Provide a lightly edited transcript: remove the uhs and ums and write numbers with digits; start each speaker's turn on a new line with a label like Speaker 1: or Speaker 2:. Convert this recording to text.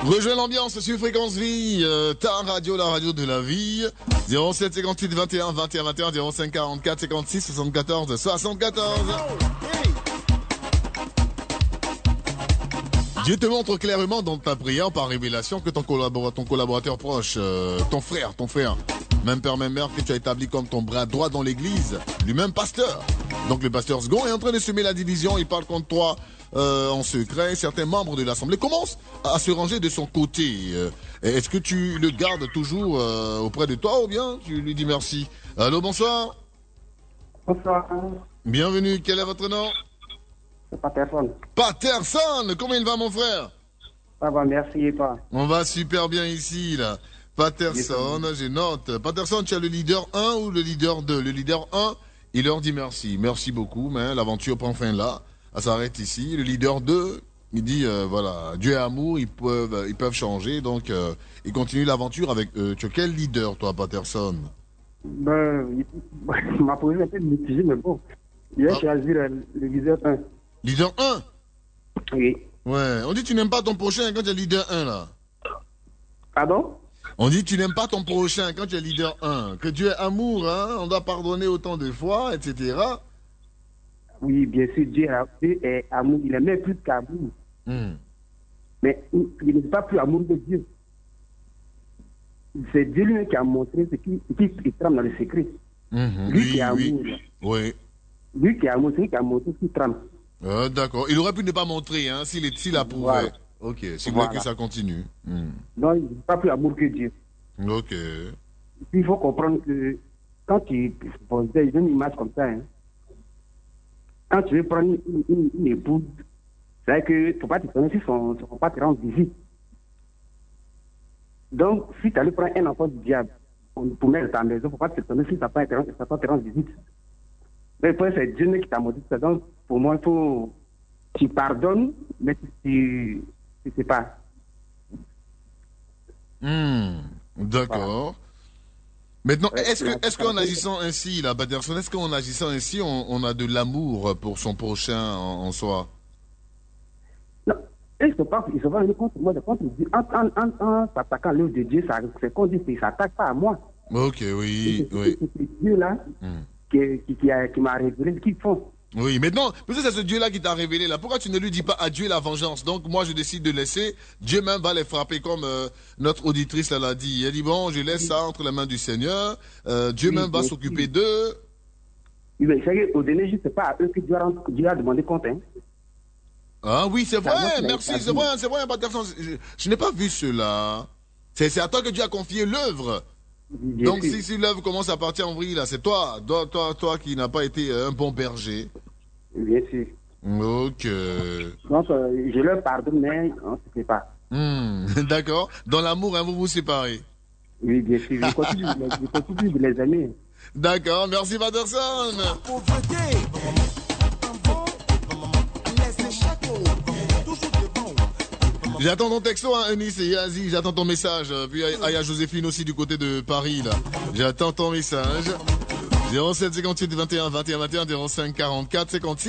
Speaker 1: Rejoins l'ambiance sur Fréquence Vie, ta radio, la radio de la vie. 07 58 21 21 21 05 44 56 74 74. Dieu te montre clairement dans ta prière par révélation que ton collaborateur proche, ton frère, même père, même mère, que tu as établi comme ton bras droit dans l'église, lui-même pasteur. Donc le pasteur second est en train de semer la division, il parle contre toi en secret. Certains membres de l'Assemblée commencent à se ranger de son côté. Est-ce que tu le gardes toujours auprès de toi ou bien tu lui dis merci? Allô, bonsoir.
Speaker 2: Bonsoir.
Speaker 1: Bienvenue, quel est votre nom?
Speaker 2: Patterson.
Speaker 1: Patterson, comment il va mon frère?
Speaker 2: Ça va, merci et toi?
Speaker 1: On va super bien ici là. Patterson, je note. Patterson, tu as le leader 1 ou le leader 2? Le leader 1, il leur dit merci. Merci beaucoup, mais l'aventure prend fin là. Elle s'arrête ici. Le leader 2, il dit voilà, Dieu est amour, ils peuvent changer, donc il continue l'aventure avec eux. Tu es quel leader toi, Patterson?
Speaker 2: Il m'a posé un peu de mitigé, mais bon. Il a choisi le leader 1.
Speaker 1: Leader 1?
Speaker 2: Oui.
Speaker 1: Ouais, on dit que tu n'aimes pas ton prochain quand tu es leader 1 là.
Speaker 2: Pardon?
Speaker 1: On dit que tu n'aimes pas ton prochain quand tu es leader 1. Que Dieu est amour, hein, on doit pardonner autant de fois, etc.
Speaker 2: Oui, bien sûr, Dieu est amour. Il est même plus qu'amour. Mais il n'est pas plus amour que Dieu. C'est Dieu lui qui a montré ce qui trame dans le secret. Lui qui est amour.
Speaker 1: Oui.
Speaker 2: Lui qui est amour, c'est lui qui a montré ce qui trame.
Speaker 1: D'accord. Il aurait pu ne pas montrer, hein, s'il approuvait. Voilà. Ok, s'il voulait que ça continue.
Speaker 2: Non, il n'est pas plus amour que Dieu.
Speaker 1: Ok.
Speaker 2: Puis il faut comprendre que quand tu poses une image comme ça, hein, quand tu veux prendre une épouse, c'est vrai que il ne faut pas te prendre si son pas te rendre visite. Donc, si tu allais prendre un enfant du diable pour mettre dans ta maison, il ne faut pas te prendre si ça te rendre visite. Mais c'est Dieu qui t'a maudit ça. Donc, pour moi, il faut. Tu pardonnes, mais tu ne sais pas.
Speaker 1: D'accord. Maintenant, est-ce qu'en agissant ainsi, là, Patterson, est-ce qu'en agissant ainsi, on a de l'amour pour son prochain en soi?
Speaker 2: Non. Ils se vont rendre compte, moi, en s'attaquant à l'œuvre de Dieu, c'est qu'on dit qu'il ne s'attaque pas à moi.
Speaker 1: Ok, oui.
Speaker 2: C'est Dieu-là qui m'a révélé ce qu'ils font.
Speaker 1: Oui, maintenant, parce que c'est ce Dieu-là qui t'a révélé là. Pourquoi tu ne lui dis pas à Dieu la vengeance? Donc moi je décide de laisser. Dieu même va les frapper comme notre auditrice l'a dit. Elle dit bon, je laisse ça entre les mains du Seigneur. Dieu même va s'occuper d'eux.
Speaker 2: Oui, mais au dernier jour, c'est pas à eux que Dieu a demandé compte. Hein.
Speaker 1: Ah oui, c'est vrai, merci, c'est vrai, Patterson. Je n'ai pas vu cela. C'est à toi que Dieu a confié l'œuvre. Donc si l'œuvre commence à partir en vrille là, c'est toi toi qui n'as pas été un bon berger.
Speaker 2: Bien sûr.
Speaker 1: Ok.
Speaker 2: Donc, je leur pardonne, mais on ne se sait pas.
Speaker 1: D'accord. Dans l'amour, hein, vous vous séparez.
Speaker 2: Oui, bien sûr. Je continue de les aimer.
Speaker 1: D'accord. Merci, Patterson. J'attends ton texto, hein, Eunice et Yazi. J'attends ton message. Puis il y a Joséphine aussi du côté de Paris, là. J'attends ton message. 07 58 21 21 21 05 44 56.